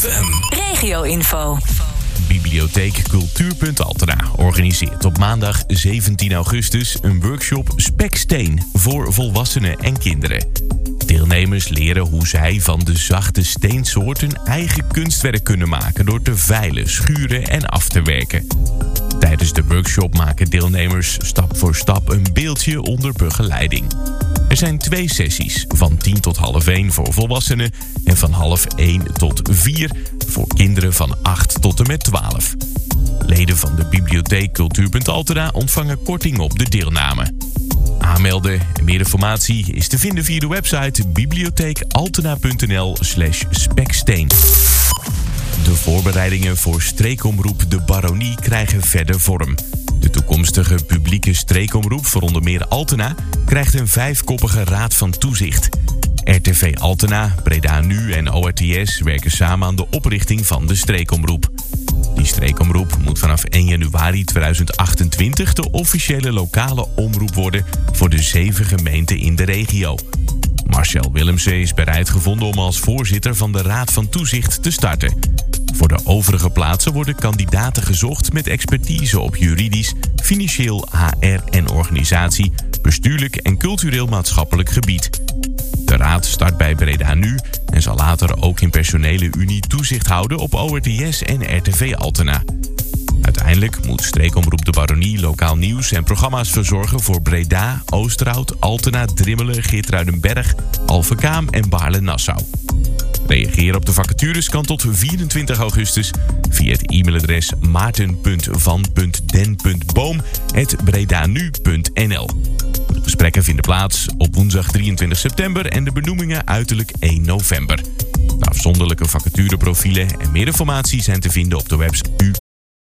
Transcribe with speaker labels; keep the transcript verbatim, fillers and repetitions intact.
Speaker 1: F M.
Speaker 2: Regio-info.
Speaker 1: Bibliotheek Cultuur Altena organiseert op maandag zeventien augustus een workshop Speksteen voor volwassenen en kinderen. Deelnemers leren hoe zij van de zachte steensoort een eigen kunstwerk kunnen maken door te veilen, schuren en af te werken. Tijdens de workshop maken deelnemers stap voor stap een beeldje onder begeleiding. Er zijn twee sessies, van tien tot half één voor volwassenen en van half één tot vier voor kinderen van acht tot en met twaalf. Leden van de Bibliotheek Cultuur Altena ontvangen korting op de deelname. Aanmelden en meer informatie is te vinden via de website bibliotheekaltena.nl slash speksteen. De voorbereidingen voor streekomroep De Baronie krijgen verder vorm. De toekomstige publieke streekomroep voor onder meer Altena krijgt een vijfkoppige raad van toezicht. R T V Altena, Breda Nu en O R T S werken samen aan de oprichting van de streekomroep. Die streekomroep moet vanaf één januari tweeduizend achtentwintig de officiële lokale omroep worden voor de zeven gemeenten in de regio. Marcel Willemsen is bereid gevonden om als voorzitter van de Raad van Toezicht te starten. Voor de overige plaatsen worden kandidaten gezocht met expertise op juridisch, financieel, H R en organisatie, bestuurlijk en cultureel-maatschappelijk gebied. De raad start bij Breda Nu en zal later ook in personele unie toezicht houden op O R T S en R T V Altena. Uiteindelijk moet streekomroep De Baronie lokaal nieuws en programma's verzorgen voor Breda, Oosterhout, Altena, Drimmelen, Geertruidenberg, Alphenkaam en Baarle-Nassau. Reageren op de vacatures kan tot vierentwintig augustus via het e-mailadres maarten punt van punt den punt boom apenstaartje bredanu punt n l. De gesprekken vinden plaats op woensdag drieëntwintig september en de benoemingen uiterlijk één november. De afzonderlijke vacatureprofielen en meer informatie zijn te vinden op de website u